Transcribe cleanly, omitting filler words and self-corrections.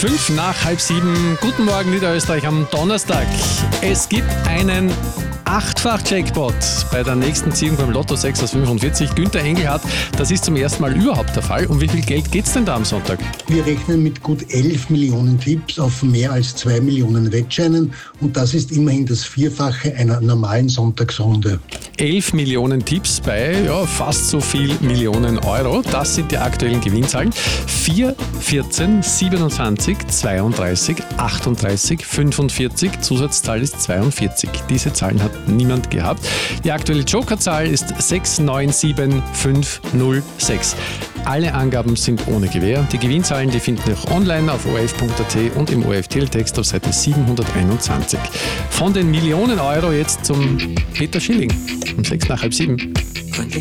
5 nach halb 7. Guten Morgen Niederösterreich am Donnerstag. Es gibt einen 8-fach-Jackpot bei der nächsten Ziehung beim Lotto 6 aus 45. Günther Engelhardt, das ist zum ersten Mal überhaupt der Fall. Um wie viel Geld geht's denn da am Sonntag? Wir rechnen mit gut 11 Millionen Tipps auf mehr als 2 Millionen Wettscheinen und das ist immerhin das Vierfache einer normalen Sonntagsrunde. 11 Millionen Tipps bei fast so viel Millionen Euro. Das sind die aktuellen Gewinnzahlen. 4, 14, 27, 32, 38, 45. Zusatzzahl ist 42. Diese Zahlen hat niemand gehabt. Die aktuelle Jokerzahl ist 697506. Alle Angaben sind ohne Gewähr. Die Gewinnzahlen, die finden Sie auch online auf ORF.at und im ORF-Teletext auf Seite 721. Von den Millionen Euro jetzt zum Peter Schilling um 6 nach halb 7.